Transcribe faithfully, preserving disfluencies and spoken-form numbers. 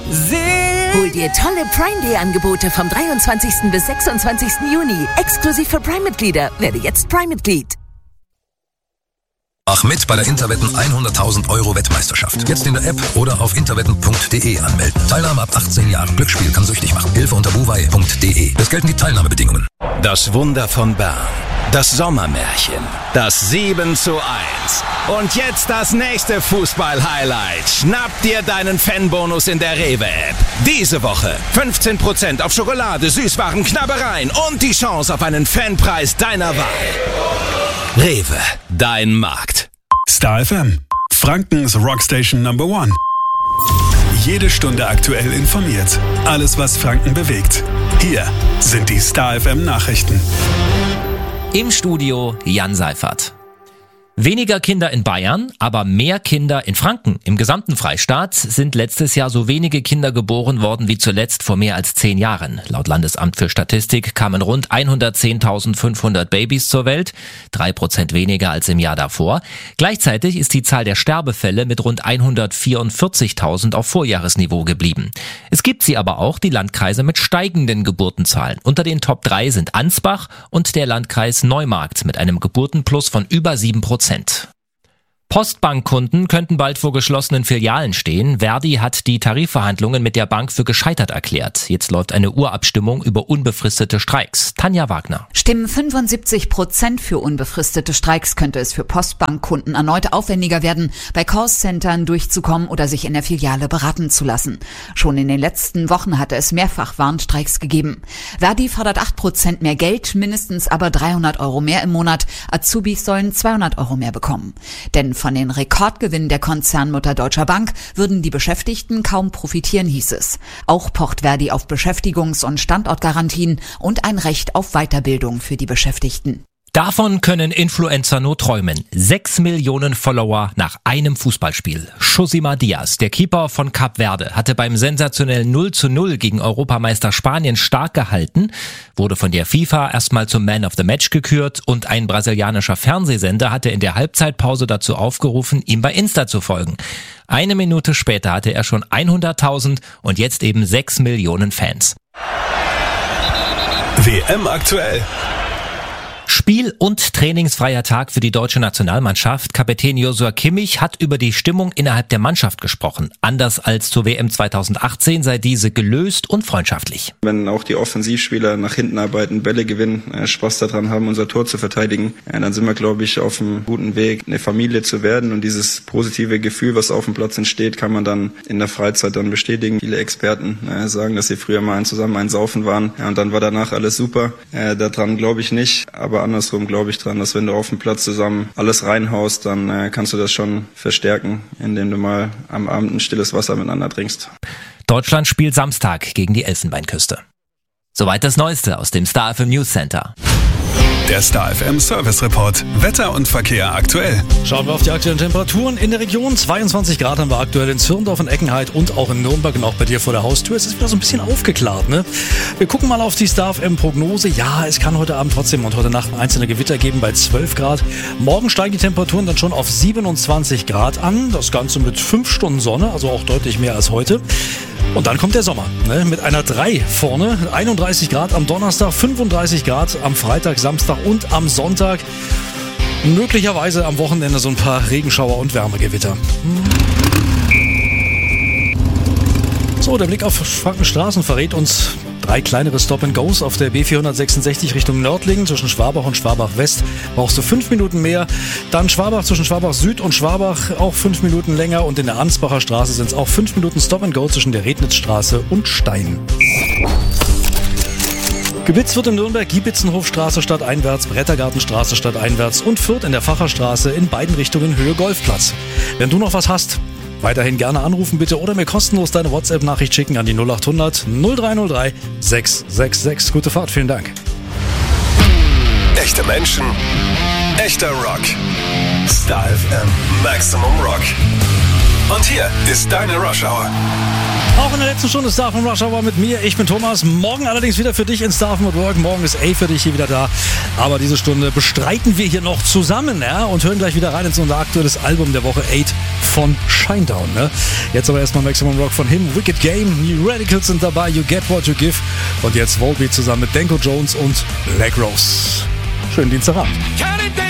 Hol dir tolle Prime-Day-Angebote vom dreiundzwanzigsten bis sechsundzwanzigsten Juni. Exklusiv für Prime-Mitglieder. Werde jetzt Prime-Mitglied. Mach mit bei der Interwetten hunderttausend Euro Wettmeisterschaft. Jetzt in der App oder auf interwetten punkt de anmelden. Teilnahme ab achtzehn Jahren. Glücksspiel kann süchtig machen. Hilfe unter buwei punkt de. Es gelten die Teilnahmebedingungen. Das Wunder von Bern. Das Sommermärchen. Das sieben zu eins. Und jetzt das nächste Fußball-Highlight. Schnapp dir deinen Fanbonus in der Rewe-App. Diese Woche fünfzehn Prozent auf Schokolade, Süßwaren, Knabbereien und die Chance auf einen Fanpreis deiner Wahl. Rewe, dein Markt. Star F M, Frankens Rockstation Number One. Jede Stunde aktuell informiert. Alles, was Franken bewegt. Hier sind die Star F M Nachrichten. Im Studio Jan Seifert. Weniger Kinder in Bayern, aber mehr Kinder in Franken. Im gesamten Freistaat sind letztes Jahr so wenige Kinder geboren worden wie zuletzt vor mehr als zehn Jahren. Laut Landesamt für Statistik kamen rund hundertzehntausendfünfhundert Babys zur Welt, drei Prozent weniger als im Jahr davor. Gleichzeitig ist die Zahl der Sterbefälle mit rund hundertvierundvierzigtausend auf Vorjahresniveau geblieben. Es gibt sie aber auch, die Landkreise mit steigenden Geburtenzahlen. Unter den Top drei sind Ansbach und der Landkreis Neumarkt mit einem Geburtenplus von über sieben Prozent. Postbankkunden könnten bald vor geschlossenen Filialen stehen. Verdi hat die Tarifverhandlungen mit der Bank für gescheitert erklärt. Jetzt läuft eine Urabstimmung über unbefristete Streiks. Tanja Wagner. Stimmen fünfundsiebzig Prozent für unbefristete Streiks, könnte es für Postbankkunden erneut aufwendiger werden, bei Callcentern durchzukommen oder sich in der Filiale beraten zu lassen. Schon in den letzten Wochen hatte es mehrfach Warnstreiks gegeben. Verdi fordert acht Prozent mehr Geld, mindestens aber dreihundert Euro mehr im Monat. Azubis sollen zweihundert Euro mehr bekommen. Denn von den Rekordgewinnen der Konzernmutter Deutscher Bank würden die Beschäftigten kaum profitieren, hieß es. Auch pocht Verdi auf Beschäftigungs- und Standortgarantien und ein Recht auf Weiterbildung für die Beschäftigten. Davon können Influencer nur träumen. Sechs Millionen Follower nach einem Fußballspiel. Josima Diaz, der Keeper von Kap Verde, hatte beim sensationellen null zu null gegen Europameister Spanien stark gehalten, wurde von der FIFA erstmal zum Man of the Match gekürt und ein brasilianischer Fernsehsender hatte in der Halbzeitpause dazu aufgerufen, ihm bei Insta zu folgen. Eine Minute später hatte er schon hunderttausend und jetzt eben sechs Millionen Fans. W M aktuell. Spiel- und trainingsfreier Tag für die deutsche Nationalmannschaft. Kapitän Joshua Kimmich hat über die Stimmung innerhalb der Mannschaft gesprochen. Anders als zur W M zweitausendachtzehn sei diese gelöst und freundschaftlich. Wenn auch die Offensivspieler nach hinten arbeiten, Bälle gewinnen, Spaß daran haben, unser Tor zu verteidigen, dann sind wir, glaube ich, auf einem guten Weg, eine Familie zu werden. Und dieses positive Gefühl, was auf dem Platz entsteht, kann man dann in der Freizeit dann bestätigen. Viele Experten sagen, dass sie früher mal zusammen ein Saufen waren und dann war danach alles super. Daran glaube ich nicht, aber andersrum glaube ich dran, dass wenn du auf dem Platz zusammen alles reinhaust, dann äh, kannst du das schon verstärken, indem du mal am Abend ein stilles Wasser miteinander trinkst. Deutschland spielt Samstag gegen die Elfenbeinküste. Soweit das Neueste aus dem Star F M News Center. Der Star F M Service Report. Wetter und Verkehr aktuell. Schauen wir auf die aktuellen Temperaturen in der Region. zweiundzwanzig Grad haben wir aktuell in Zürndorf und Eckenheit und auch in Nürnberg und auch bei dir vor der Haustür. Es ist wieder so ein bisschen aufgeklärt, ne? Wir gucken mal auf die Star F M Prognose. Ja, es kann heute Abend trotzdem und heute Nacht einzelne Gewitter geben bei zwölf Grad. Morgen steigen die Temperaturen dann schon auf siebenundzwanzig Grad an. Das Ganze mit fünf Stunden Sonne, also auch deutlich mehr als heute. Und dann kommt der Sommer, ne? Mit einer drei vorne. einunddreißig Grad am Donnerstag, fünfunddreißig Grad am Freitag, Samstag und am Sonntag. Möglicherweise am Wochenende so ein paar Regenschauer und Wärmegewitter. So, der Blick auf Frankenstraßen verrät uns drei kleinere Stop-and-Goes auf der B vierhundertsechsundsechzig Richtung Nördlingen. Zwischen Schwabach und Schwabach West brauchst du fünf Minuten mehr. Dann Schwabach zwischen Schwabach Süd und Schwabach auch fünf Minuten länger. Und in der Ansbacher Straße sind es auch fünf Minuten Stop-and-Go zwischen der Rednitzstraße und Stein. Geblitzt wird in Nürnberg Giebitzenhofstraße stadteinwärts, Brettergartenstraße stadteinwärts und Fürth in der Facherstraße in beiden Richtungen Höhe Golfplatz. Wenn du noch was hast, weiterhin gerne anrufen bitte oder mir kostenlos deine WhatsApp-Nachricht schicken an die null acht hundert null drei null drei sechs sechs sechs. Gute Fahrt, vielen Dank. Echte Menschen, echter Rock. Star F M Maximum Rock. Und hier ist deine Rush Hour. Auch in der letzten Stunde Star von Rush Hour mit mir. Ich bin Thomas. Morgen allerdings wieder für dich in Star from Work. Morgen ist A für dich hier wieder da. Aber diese Stunde bestreiten wir hier noch zusammen, ja, und hören gleich wieder rein in unser aktuelles Album der Woche acht von Shinedown. Ne? Jetzt aber erstmal Maximum Rock von him. Wicked Game, New Radicals sind dabei, You Get What You Give. Und jetzt Volbeat zusammen mit Danko Jones und Leg Rose. Schönen Dienstagabend.